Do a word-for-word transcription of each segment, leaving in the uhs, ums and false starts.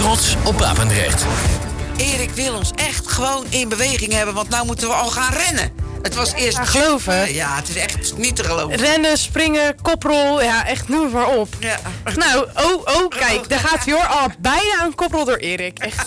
trots op Papendrecht. Erik wil ons echt gewoon in beweging hebben, want nou moeten we al gaan rennen. Het was eerst... Ja, geloven. Ja, het is echt niet te geloven. Rennen, springen, koprol, ja, echt noem het maar op. Ja. Nou, oh, oh, kijk, daar gaat hij hoor. Al bijna een koprol door Erik. Echt.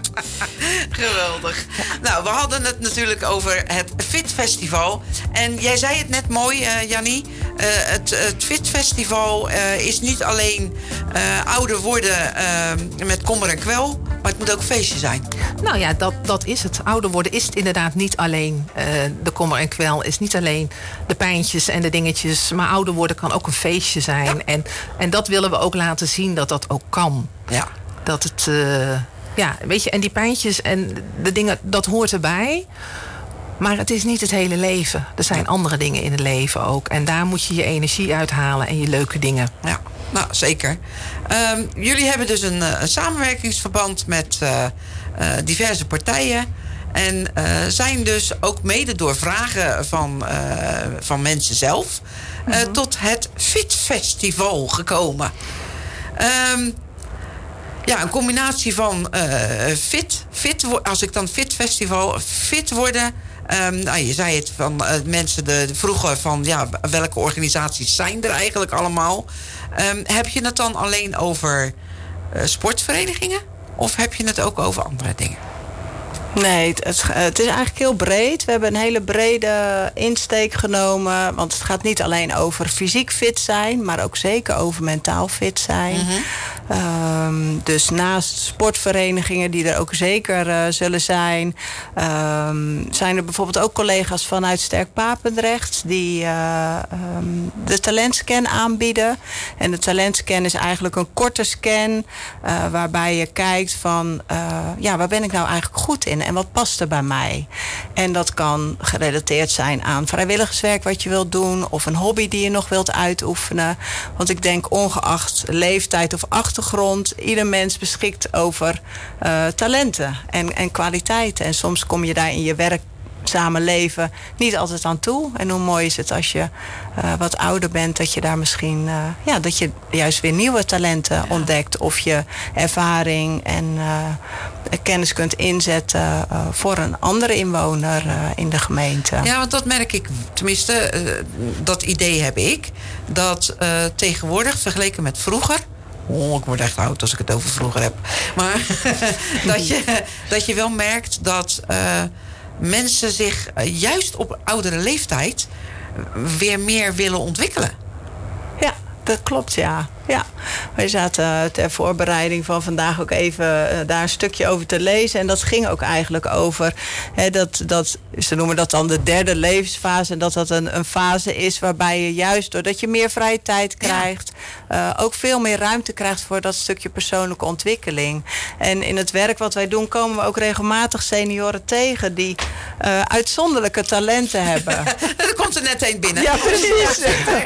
Geweldig. Nou, we hadden het natuurlijk over het Fit Festival. En jij zei het net mooi, uh, Jannie. Uh, het, het Fit Festival uh, is niet alleen uh, ouder worden uh, met kommer en kwel, maar het moet ook een feestje zijn. Nou ja, dat, dat is het. Ouder worden is het inderdaad niet alleen uh, de kommer en kwel. Is niet alleen de pijntjes en de dingetjes. Maar ouder worden kan ook een feestje zijn. Ja. En, en dat willen we ook laten zien dat dat ook kan. Ja. Dat het... Uh, Ja, weet je, en die pijntjes en de dingen, dat hoort erbij. Maar het is niet het hele leven. Er zijn andere dingen in het leven ook. En daar moet je je energie uithalen en je leuke dingen. Ja, nou, zeker. Um, jullie hebben dus een, een samenwerkingsverband met uh, uh, diverse partijen. En uh, zijn dus ook mede door vragen van, uh, van mensen zelf... Uh, mm-hmm. tot het Fit Festival gekomen. Um, Ja, een combinatie van uh, fit, fit, als ik dan Fit Festival, fit worden. Um, nou, je zei het van uh, mensen de, de vroegen van ja, welke organisaties zijn er eigenlijk allemaal. Um, heb je het dan alleen over uh, sportverenigingen? Of heb je het ook over andere dingen? Nee, het, het is eigenlijk heel breed. We hebben een hele brede insteek genomen. Want het gaat niet alleen over fysiek fit zijn, maar ook zeker over mentaal fit zijn. Mm-hmm. Um, dus naast sportverenigingen die er ook zeker uh, zullen zijn, um, zijn er bijvoorbeeld ook collega's vanuit Sterk Papendrecht die uh, um, de talentscan aanbieden. En de talentscan is eigenlijk een korte scan uh, waarbij je kijkt van uh, ja, waar ben ik nou eigenlijk goed in en wat past er bij mij? En dat kan gerelateerd zijn aan vrijwilligerswerk wat je wilt doen of een hobby die je nog wilt uitoefenen. Want ik denk ongeacht leeftijd of achtergrond, ieder mens beschikt over uh, talenten en, en kwaliteiten. En soms kom je daar in je werkzame leven niet altijd aan toe. En hoe mooi is het als je uh, wat ouder bent, dat je daar misschien uh, ja, dat je juist weer nieuwe talenten ja. ontdekt. Of je ervaring en uh, kennis kunt inzetten uh, voor een andere inwoner uh, in de gemeente. Ja, want dat merk ik. Tenminste, uh, dat idee heb ik. Dat uh, tegenwoordig, vergeleken met vroeger. Oh, ik word echt oud als ik het over vroeger heb. Maar dat, je, dat je wel merkt dat uh, mensen zich uh, juist op oudere leeftijd weer meer willen ontwikkelen. Ja, dat klopt, ja. Ja, wij zaten ter voorbereiding van vandaag ook even uh, daar een stukje over te lezen. En dat ging ook eigenlijk over, hè, dat, dat, ze noemen dat dan de derde levensfase. En dat dat een, een fase is waarbij je juist doordat je meer vrije tijd krijgt, ja. uh, ook veel meer ruimte krijgt voor dat stukje persoonlijke ontwikkeling. En in het werk wat wij doen komen we ook regelmatig senioren tegen die uh, uitzonderlijke talenten hebben. Er komt er net een binnen. Ja, precies.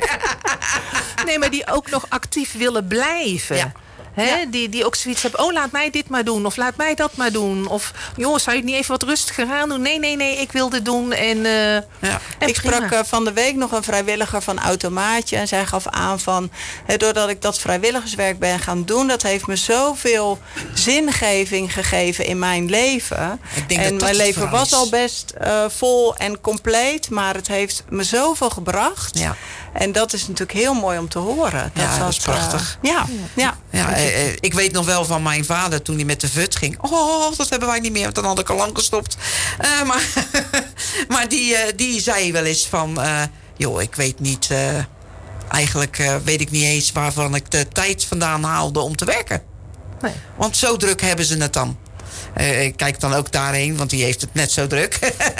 Nee, maar die ook nog actief willen blijven. Ja. He, ja. die, die ook zoiets hebben, oh laat mij dit maar doen. Of laat mij dat maar doen. Of joh, zou je het niet even wat rustiger aan doen? Nee, nee, nee, ik wil dit doen. En, uh, ja. en ik sprak uh, van de week nog een vrijwilliger van Automaatje. En zij gaf aan van, he, doordat ik dat vrijwilligerswerk ben gaan doen, dat heeft me zoveel zingeving gegeven in mijn leven. Ik denk en dat mijn dat leven was al best uh, vol en compleet. Maar het heeft me zoveel gebracht. Ja. En dat is natuurlijk heel mooi om te horen. Dat, ja, dat is prachtig. Uh, ja, ja. ja eh, eh, ik weet nog wel van mijn vader toen hij met de V U T ging. Oh, dat hebben wij niet meer, want dan had ik al lang gestopt. Uh, maar maar die, uh, die zei wel eens van, Uh, joh, ik weet niet, Uh, eigenlijk uh, weet ik niet eens waarvan ik de tijd vandaan haalde om te werken. Nee. Want zo druk hebben ze het dan. Uh, ik kijk dan ook daarheen, want die heeft het net zo druk.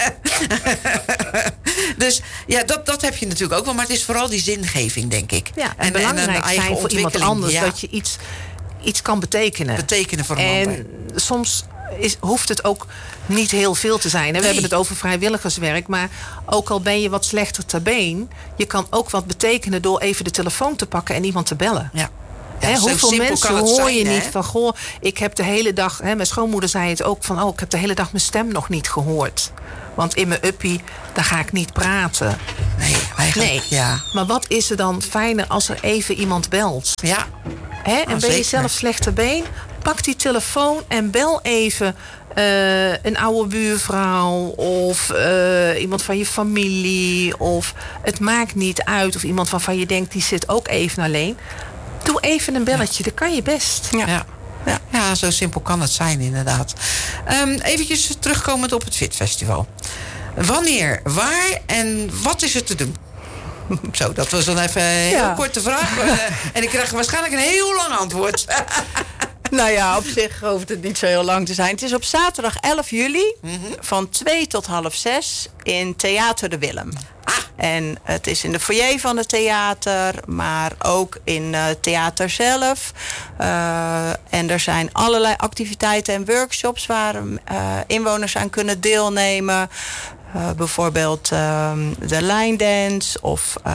Dus ja, dat, dat heb je natuurlijk ook wel. Maar het is vooral die zingeving, denk ik. Ja, en, en belangrijk en zijn voor iemand anders. Ja. Dat je iets, iets kan betekenen. Betekenen voor een en ander. Soms is, hoeft het ook niet heel veel te zijn. Hè? We nee. hebben het over vrijwilligerswerk. Maar ook al ben je wat slechter ter been, je kan ook wat betekenen door even de telefoon te pakken en iemand te bellen. Ja. Ja, he, hoeveel mensen hoor zijn, je niet hè? Van, goh, ik heb de hele dag, hè, mijn schoonmoeder zei het ook van, oh, ik heb de hele dag mijn stem nog niet gehoord. Want in mijn uppie, daar ga ik niet praten. Nee, eigenlijk, nee. ja. Maar wat is er dan fijner als er even iemand belt? Ja. Hè? En oh, ben je zelf slechter been? Pak die telefoon en bel even uh, een oude buurvrouw of uh, iemand van je familie. Of het maakt niet uit. Of iemand waarvan je denkt, die zit ook even alleen. Doe even een belletje, ja. Dat kan je best. Ja. Ja. Ja. ja, zo simpel kan het zijn inderdaad. Um, eventjes terugkomend op het Fit Festival. Wanneer, waar en wat is er te doen? Zo, dat was dan even een heel ja. korte vraag. En ik krijg waarschijnlijk een heel lang antwoord. Nou ja, op zich hoeft het niet zo heel lang te zijn. Het is op zaterdag elf juli mm-hmm. van twee tot half zes in Theater de Willem. Ah. En het is in de foyer van het theater, maar ook in het theater zelf. Uh, en er zijn allerlei activiteiten en workshops waar uh, inwoners aan kunnen deelnemen. Uh, bijvoorbeeld uh, de line dance of uh,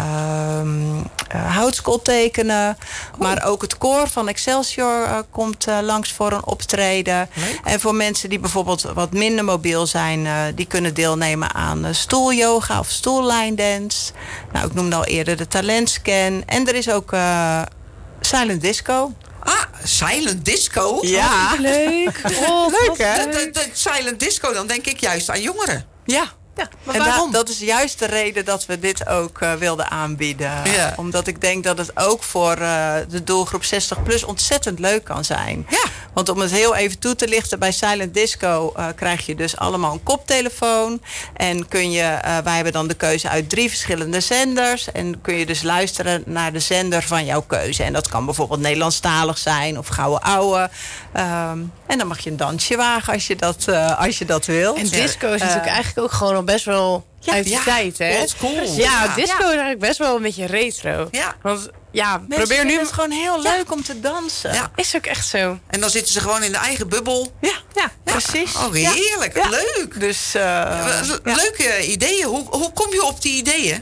uh, houtskool tekenen. Oh. Maar ook het koor van Excelsior uh, komt uh, langs voor een optreden. Leuk. En voor mensen die bijvoorbeeld wat minder mobiel zijn, uh, die kunnen deelnemen aan uh, stoelyoga of stoelline dance. Nou, ik noemde al eerder de talentscan. En er is ook uh, silent disco. Ah, silent disco? Ja. Oh, leuk. Oh, leuk, hè? De, de, de silent disco, dan denk ik juist aan jongeren. Ja. Ja, maar en waarom? Da- dat is juist de reden dat we dit ook uh, wilden aanbieden. Ja. Omdat ik denk dat het ook voor uh, de doelgroep zestig plus ontzettend leuk kan zijn. Ja. Want om het heel even toe te lichten, bij Silent Disco uh, krijg je dus allemaal een koptelefoon. En kun je, uh, wij hebben dan de keuze uit drie verschillende zenders. En kun je dus luisteren naar de zender van jouw keuze. En dat kan bijvoorbeeld Nederlandstalig zijn of Gouden Ouwe. Um, en dan mag je een dansje wagen als je dat, uh, als je dat wil. En disco is uh, natuurlijk eigenlijk ook gewoon al best wel ja, uit de ja, tijd, hè? old school. Ja, Ja. disco is eigenlijk best wel een beetje retro. Ja. Want ja, Mensen probeer nu... Het is gewoon heel leuk ja. om te dansen. Ja. Is ook echt zo. En dan zitten ze gewoon in de eigen bubbel. Ja, ja. precies. Oh, heerlijk. Ja. Leuk. Dus, uh, ja. Leuke ideeën. Hoe, hoe kom je op die ideeën?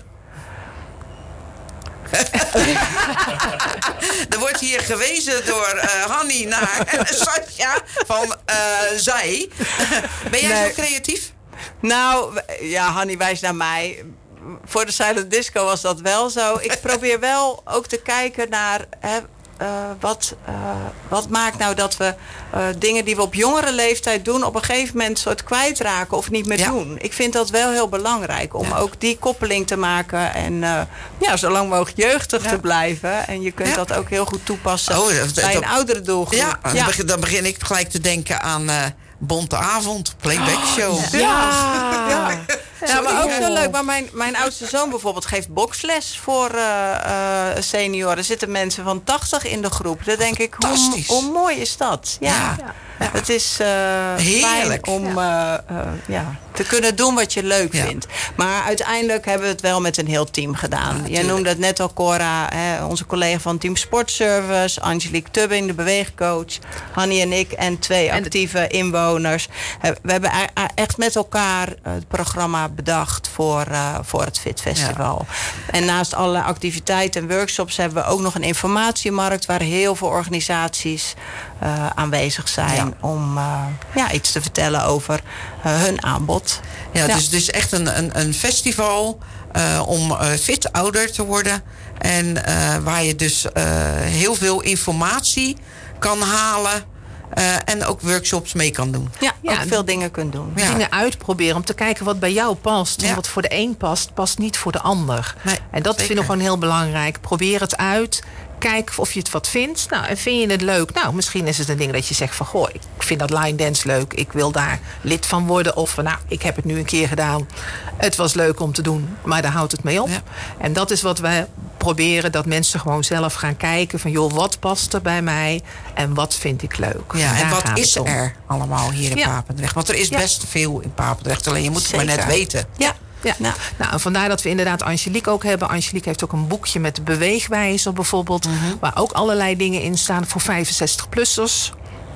Er wordt hier gewezen door uh, Hanny naar Sascha van uh, zij. Ben jij nee. zo creatief? Nou, ja, Hanny wijst naar mij. Voor de Silent Disco was dat wel zo. Ik probeer wel ook te kijken naar... Hè, Uh, wat, uh, wat maakt nou dat we uh, dingen die we op jongere leeftijd doen... op een gegeven moment soort kwijtraken of niet meer ja. doen. Ik vind dat wel heel belangrijk om ja. ook die koppeling te maken... en uh, ja, zo lang mogelijk jeugdig ja. te blijven. En je kunt ja. dat ook heel goed toepassen oh, dat, bij dat, een oudere doelgroep. Ja, ja. Dan, begin, dan begin ik gelijk te denken aan uh, Bonte Avond, Playback Show. Oh, ja. Ja. ja. Ja, maar ook zo leuk. Maar mijn, mijn oudste zoon bijvoorbeeld geeft boksles voor uh, uh, senioren. Er zitten mensen van tachtig in de groep. Dan denk ik, hoe, hoe mooi is dat? Ja, ja. ja. Het is uh, heerlijk fijn om ja. Uh, uh, ja, te kunnen doen wat je leuk ja. vindt. Maar uiteindelijk hebben we het wel met een heel team gedaan. Ja, Jij noemde het net al, Cora, hè, onze collega van Team Sportservice, Angelique Tubbing, de beweegcoach, Hanny en ik en twee actieve inwoners. We hebben echt met elkaar het programma bedacht voor, uh, voor het Fit Festival. Ja. En naast alle activiteiten en workshops hebben we ook nog een informatiemarkt waar heel veel organisaties uh, aanwezig zijn ja. om uh, ja, iets te vertellen over uh, hun aanbod. Ja, ja. Dus, dus echt een, een, een festival uh, om uh, fit ouder te worden. En uh, waar je dus uh, heel veel informatie kan halen. Uh, en ook workshops mee kan doen. Ja, ja ook veel dingen kunt doen. Ja. Dingen uitproberen om te kijken wat bij jou past. Ja. En wat voor de een past, past niet voor de ander. Nee, en dat zeker. Vind ik gewoon heel belangrijk. Probeer het uit. Kijk of je het wat vindt. Nou, en vind je het leuk? Nou, misschien is het een ding dat je zegt van... goh, ik vind dat line dance leuk. Ik wil daar lid van worden. Of nou, ik heb het nu een keer gedaan. Het was leuk om te doen, maar daar houdt het mee op. Ja. En dat is wat wij proberen. Dat mensen gewoon zelf gaan kijken van... joh, wat past er bij mij? En wat vind ik leuk? Ja, en wat is er allemaal hier in ja. Papendrecht? Want er is ja. best veel in Papendrecht. Alleen je moet Zeker. het maar net weten. Ja. Ja. Nou. nou, en vandaar dat we inderdaad Angelique ook hebben. Angelique heeft ook een boekje met de beweegwijzer bijvoorbeeld. Mm-hmm. Waar ook allerlei dingen in staan voor vijfenzestig-plussers.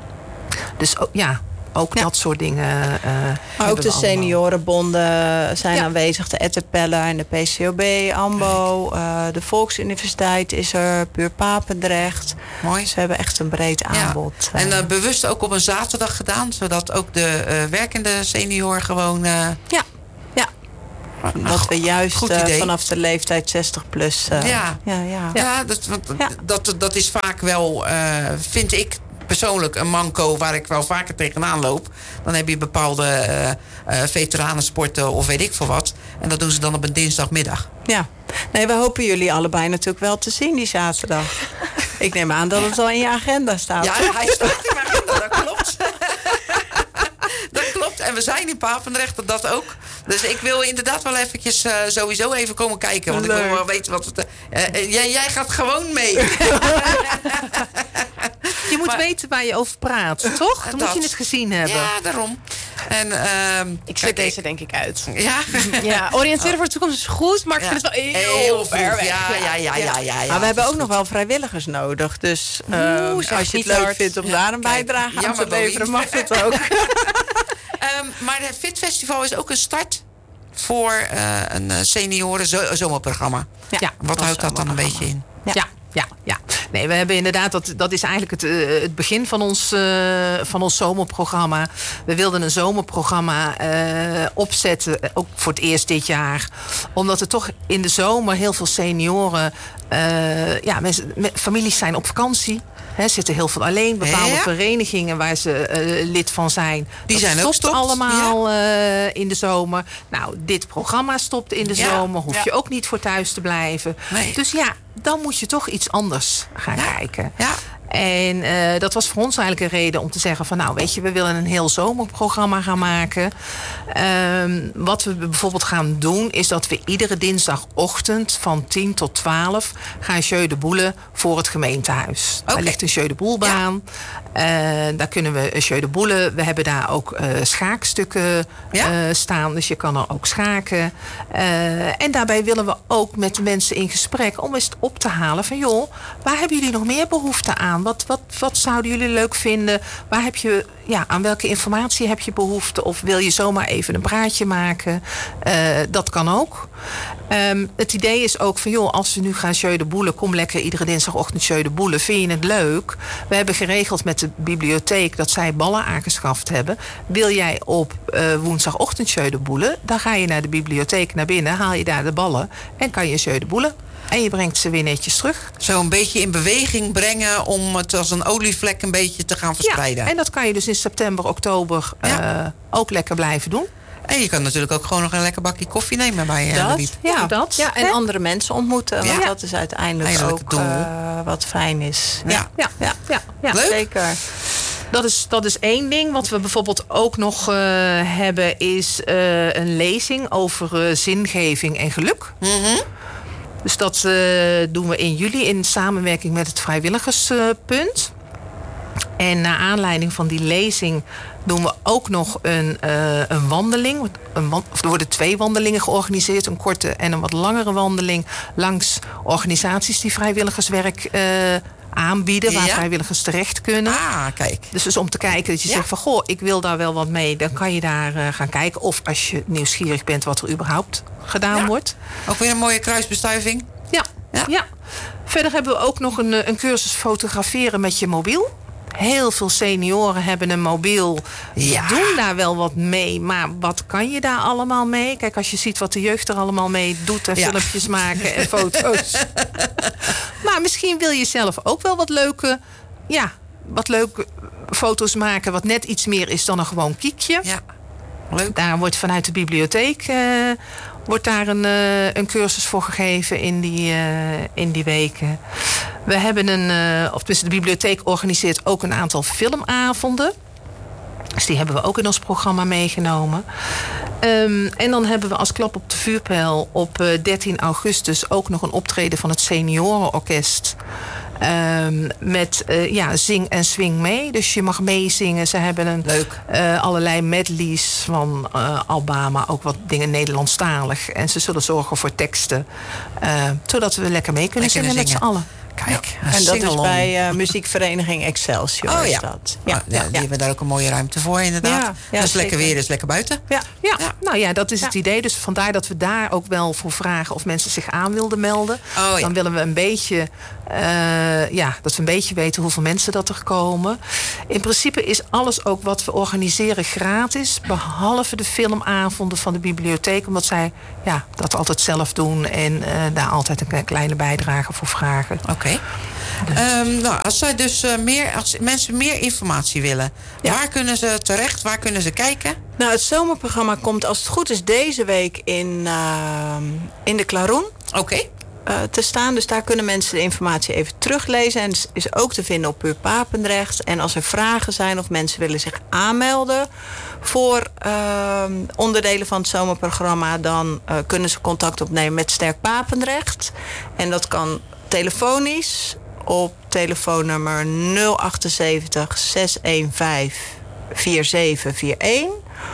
Dus ja, ook ja. dat soort dingen. Uh, maar ook de seniorenbonden zijn ja. aanwezig. De Etterpeller en de P C O B, AMBO. Uh, de Volksuniversiteit is er. Puur Papendrecht. Mooi. Dus we hebben echt een breed aanbod. Ja. En uh, bewust ook op een zaterdag gedaan. Zodat ook de uh, werkende senior gewoon... Uh, ja. Dat we juist uh, vanaf de leeftijd zestig plus... Uh, ja, ja, ja. ja dat, want, ja. Dat, dat is vaak wel, uh, vind ik, persoonlijk een manco waar ik wel vaker tegenaan loop. Dan heb je bepaalde uh, uh, veteranensporten of weet ik veel wat. En dat doen ze dan op een dinsdagmiddag. Ja, nee, we hopen jullie allebei natuurlijk wel te zien die zaterdag. Ik neem aan dat het al in je agenda staat. Ja, hij staat in mijn agenda, dat klopt. Dat klopt. En we zijn in Papendrecht, dat ook. Dus ik wil inderdaad wel eventjes uh, sowieso even komen kijken. Want Leuk. Ik wil wel weten wat het... Uh, uh, jij, jij gaat gewoon mee. Je moet maar, weten waar je over praat, toch? Dan dat. Moet je het gezien hebben. Ja, daarom. En, uh, ik zet deze denk ik uit. Ja? Ja, oriënteren voor de toekomst is goed, maar ik ja. vind het wel heel, heel ver weg. Ja, ja, ja, ja, ja, ja. Maar we hebben ook nog wel vrijwilligers nodig. Dus uh, Oeh, als je het leuk hard. vindt om ja. daar een bijdrage aan te leveren, mag het ook. um, maar het Fit Festival is ook een start voor uh, een senioren zo- zomerprogramma. Ja. Wat houdt dat dan een beetje in? Ja. ja. Ja, ja. Nee, we hebben inderdaad, dat, dat is eigenlijk het, uh, het begin van ons, uh, van ons zomerprogramma. We wilden een zomerprogramma uh, opzetten, ook voor het eerst dit jaar. Omdat er toch in de zomer heel veel senioren, uh, ja, mensen, families zijn op vakantie. He, zitten heel veel alleen. Bepaalde ja. verenigingen waar ze uh, lid van zijn. Die dat zijn stopt ook stopt. allemaal ja. uh, in de zomer. Nou, dit programma stopt in de ja. zomer. Hoef ja. je ook niet voor thuis te blijven. Nee. Dus ja, dan moet je toch iets anders gaan ja. kijken. Ja. En uh, dat was voor ons eigenlijk een reden om te zeggen van nou weet je, we willen een heel zomerprogramma gaan maken. Um, wat we bijvoorbeeld gaan doen is dat we iedere dinsdagochtend van tien tot twaalf gaan Jeu de Boele voor het gemeentehuis. Okay. Daar ligt een Jeu de Boelbaan. Ja. Uh, daar kunnen we een Jeu de Boele. We hebben daar ook uh, schaakstukken ja. uh, staan. Dus je kan er ook schaken. Uh, en daarbij willen we ook met de mensen in gesprek om eens op te halen van joh, waar hebben jullie nog meer behoefte aan? Wat, wat, wat zouden jullie leuk vinden? Waar heb je, ja, aan welke informatie heb je behoefte? Of wil je zomaar even een praatje maken? Uh, dat kan ook. Um, het idee is ook van, joh, als we nu gaan Jeu de Boele, kom lekker iedere dinsdagochtend Jeu de Boele. Vind je het leuk? We hebben geregeld met de bibliotheek dat zij ballen aangeschaft hebben. Wil jij op uh, woensdagochtend Jeu de Boele? Dan ga je naar de bibliotheek naar binnen, haal je daar de ballen en kan je Jeu de Boele. En je brengt ze weer netjes terug. Zo een beetje in beweging brengen om het als een olievlek een beetje te gaan verspreiden. Ja, en dat kan je dus in september, oktober ja. uh, ook lekker blijven doen. En je kan natuurlijk ook gewoon nog een lekker bakje koffie nemen bij je. Dat, Lied. ja, dat. Ja, en He? andere mensen ontmoeten. Want ja. dat is uiteindelijk Eigenlijk ook uh, wat fijn is. Ja, ja. ja. ja. ja. ja. Leuk. Zeker. Dat is, dat is één ding. Wat we bijvoorbeeld ook nog uh, hebben is uh, een lezing over uh, zingeving en geluk. Mm-hmm. Dus dat uh, doen we in juli in samenwerking met het Vrijwilligerspunt. Uh, en naar aanleiding van die lezing doen we ook nog een, uh, een wandeling. Een wand- of er worden twee wandelingen georganiseerd. Een korte en een wat langere wandeling langs organisaties die vrijwilligerswerk uh, aanbieden, waar ja. vrijwilligers terecht kunnen. Ah, kijk. Dus, dus om te kijken dat je ja. zegt van goh, ik wil daar wel wat mee, dan kan je daar uh, gaan kijken. Of als je nieuwsgierig bent wat er überhaupt gedaan ja. wordt. Ook weer een mooie kruisbestuiving. Ja. Ja. ja. Verder hebben we ook nog een, een cursus fotograferen met je mobiel. Heel veel senioren hebben een mobiel. Ja. Doen daar wel wat mee. Maar wat kan je daar allemaal mee? Kijk, als je ziet wat de jeugd er allemaal mee doet. En ja. filmpjes maken en foto's. Maar misschien wil je zelf ook wel wat leuke... Ja, wat leuke foto's maken. Wat net iets meer is dan een gewoon kiekje. Ja, leuk. Daar wordt vanuit de bibliotheek... Uh, wordt daar een, uh, een cursus voor gegeven in die, uh, in die weken. We hebben een... Uh, of tenminste, de bibliotheek organiseert ook een aantal filmavonden. Dus die hebben we ook in ons programma meegenomen. Um, en dan hebben we als klap op de vuurpijl op uh, dertien augustus... ook nog een optreden van het Seniorenorkest... Um, met uh, ja, zing en swing mee. Dus je mag meezingen. Ze hebben een, Leuk. Uh, allerlei medleys van uh, Alabama. Ook wat dingen Nederlandstalig. En ze zullen zorgen voor teksten. Uh, zodat we lekker mee kunnen lekker zingen, zingen met z'n allen. Kijk, ja. En dat is bij uh, muziekvereniging Excelsior. Oh ja, is dat. Ja, ja, ja, die ja. hebben daar ook een mooie ruimte voor inderdaad. Ja, ja, dus lekker weer, dus lekker buiten. Ja, ja. ja. nou ja, dat is ja. het idee. Dus vandaar dat we daar ook wel voor vragen of mensen zich aan wilden melden. Oh, ja. Dan willen we een beetje, uh, ja, dat we een beetje weten hoeveel mensen dat er komen. In principe is alles ook wat we organiseren gratis. Behalve de filmavonden van de bibliotheek. Omdat zij ja, dat altijd zelf doen. En uh, daar altijd een kleine bijdrage voor vragen. Oké. Okay. Um, nou, als, zij dus, uh, meer, als mensen meer informatie willen. Ja. Waar kunnen ze terecht? Waar kunnen ze kijken? Nou, het zomerprogramma komt als het goed is deze week in, uh, in de Klaroen. Oké. Okay. Uh, te staan. Dus daar kunnen mensen de informatie even teruglezen. En is ook te vinden op Puur Papendrecht. En als er vragen zijn of mensen willen zich aanmelden voor uh, onderdelen van het zomerprogramma, dan uh, kunnen ze contact opnemen met Sterk Papendrecht. En dat kan telefonisch op telefoonnummer nul achtenzeventig zes een vijf vier zeven vier een.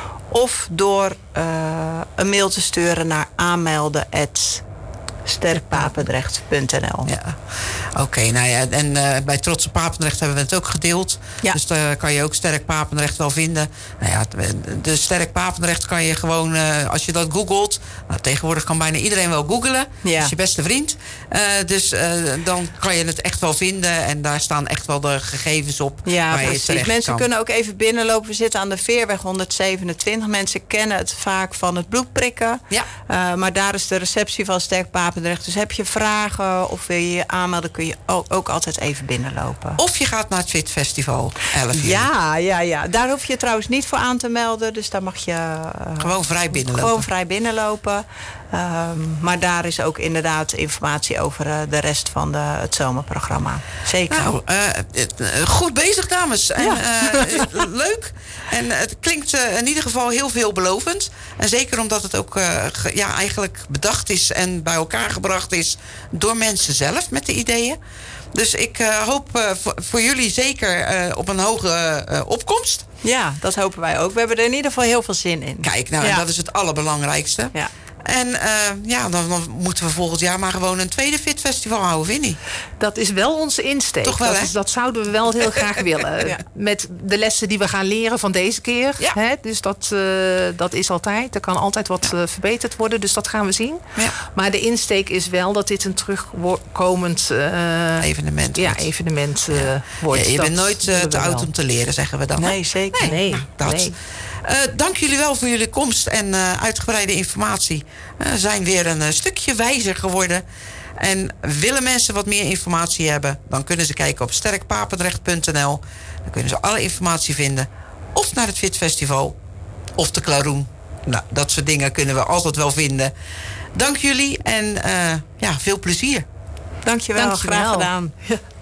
Of door uh, een mail te sturen naar aanmelden at sterk papendrecht punt n l. Ja. Oké, okay, nou ja, en uh, bij Trotse Papendrecht hebben we het ook gedeeld. Ja. Dus daar kan je ook Sterk Papendrecht wel vinden. Nou ja, de Sterk Papendrecht kan je gewoon, uh, als je dat googelt, nou, tegenwoordig kan bijna iedereen wel googlen. Ja. Dat is je beste vriend. Uh, dus uh, dan kan je het echt wel vinden. En daar staan echt wel de gegevens op. Ja, waar je precies. terecht Mensen kan. kunnen ook even binnenlopen. We zitten aan de Veerweg honderdzevenentwintig. Mensen kennen het vaak van het bloedprikken. Ja. Uh, maar daar is de receptie van Sterk Papendrecht. Dus heb je vragen of wil je je aanmelden, kun je ook, ook altijd even binnenlopen. Of je gaat naar het Fit Festival, elf juli. Ja, ja, ja. Daar hoef je trouwens niet voor aan te melden. Dus daar mag je uh, gewoon vrij binnenlopen. Gewoon vrij binnenlopen. Um, maar daar is ook inderdaad informatie over uh, de rest van de, het zomerprogramma. Zeker. Nou, uh, goed bezig, dames. En, ja. uh, leuk. En uh, het klinkt uh, in ieder geval heel veelbelovend. En zeker omdat het ook uh, ge, ja, eigenlijk bedacht is en bij elkaar gebracht is door mensen zelf met de ideeën. Dus ik uh, hoop uh, voor, voor jullie zeker uh, op een hoge uh, opkomst. Ja, dat hopen wij ook. We hebben er in ieder geval heel veel zin in. Kijk, nou, ja. en dat is het allerbelangrijkste. Ja. En uh, ja, dan, dan moeten we volgend jaar maar gewoon een tweede Fit Festival houden, Winnie. Dat is wel onze insteek. Toch wel, dat, is, dat zouden we wel heel graag willen. Ja. Met de lessen die we gaan leren van deze keer. Ja. Hè? Dus dat, uh, dat is altijd. Er kan altijd wat ja. uh, verbeterd worden. Dus dat gaan we zien. Ja. Maar de insteek is wel dat dit een terugkomend uh, evenement ja, wordt. Evenement, uh, ja. wordt. Ja, je dat bent nooit uh, te oud om te leren, zeggen we dan. Nee, zeker. Nee, nee. Nou, dat. nee. Uh, dank jullie wel voor jullie komst en uh, uitgebreide informatie. We uh, zijn weer een uh, stukje wijzer geworden. En willen mensen wat meer informatie hebben, dan kunnen ze kijken op sterk papendrecht punt n l. Dan kunnen ze alle informatie vinden. Of naar het Fit Festival. Of de Klaroen. Nou, dat soort dingen kunnen we altijd wel vinden. Dank jullie en uh, ja, veel plezier. Dank je wel. Dank je graag wel. gedaan.